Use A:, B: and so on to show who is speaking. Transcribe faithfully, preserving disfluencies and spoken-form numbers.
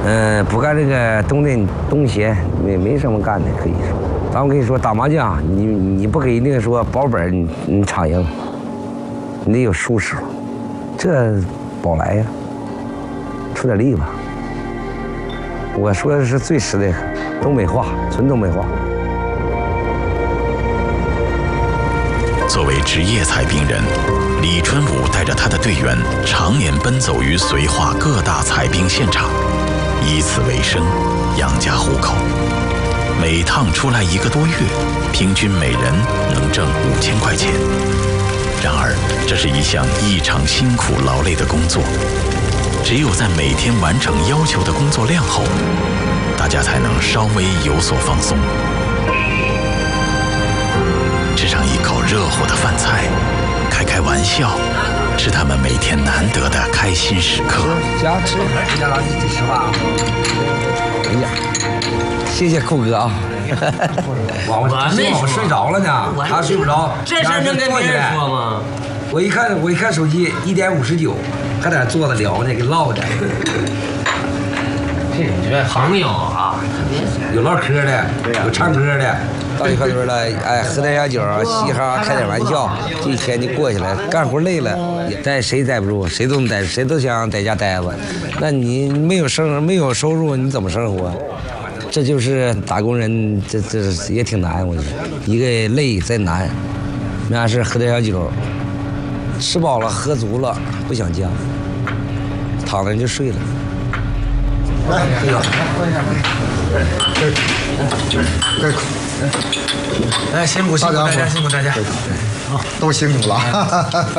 A: 嗯、呃，不干这个东的东西，没没什么干的，可以说。咱我跟你说，打麻将，你你不给那个说保本，你你场赢，你得有输时候，这保来呀，出点力吧。我说的是最实的东北话，纯东北话。
B: 作为职业采冰人，李春武带着他的队员常年奔走于绥化各大采冰现场，以此为生，养家糊口。每趟出来一个多月，平均每人能挣五千块钱。然而，这是一项异常辛苦劳累的工作。只有在每天完成要求的工作量后，大家才能稍微有所放松。吃上一口热乎的饭菜，开开玩笑，是他们每天难得的开心时刻。
A: 加吃，家老弟吃吧。哎呀，谢谢寇哥啊！我我没我睡着了呢，他睡不着。
C: 这事能跟别人说吗？
A: 我一看，我一看手机，一点五十九，还在那坐着聊呢，给唠着。
C: 这你这朋友啊，
A: 有唠嗑的，有唱歌的。到一块堆了，哎，喝点小酒，嘻哈，开点玩笑，这一天就过去了。干活累了，待谁待不住，谁都能待，谁都想在家待着。那你没有生没有收入，你怎么生活？这就是打工人，这这也挺难。我觉得，一个累再难，没啥事喝点小酒，吃饱了喝足了，不想家，躺着就睡了。来，这个，这这这。
D: 哎，辛苦辛苦大家，辛苦大家，
E: 都辛苦了。